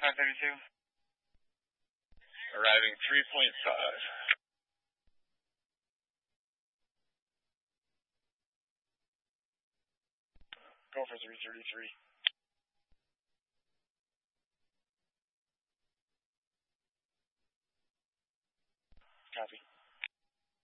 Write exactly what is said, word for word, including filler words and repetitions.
nine thirty-two. Arriving three point five. Go for three thirty-three. Copy.